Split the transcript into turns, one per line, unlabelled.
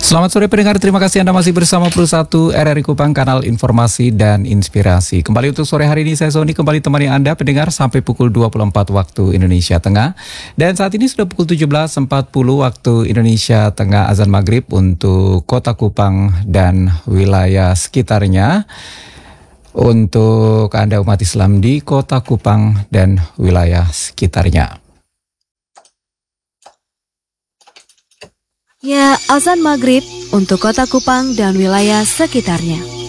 Selamat sore pendengar, terima kasih Anda masih bersama Pro 1 RRI Kupang, kanal informasi dan inspirasi. Kembali untuk sore hari ini saya Sony kembali temani Anda pendengar sampai pukul 24 waktu Indonesia Tengah. Dan saat ini sudah pukul 17.40 waktu Indonesia Tengah, azan maghrib untuk kota Kupang dan wilayah sekitarnya. Untuk Anda umat Islam di kota Kupang dan wilayah sekitarnya.
Ya, azan maghrib untuk kota Kupang dan wilayah sekitarnya.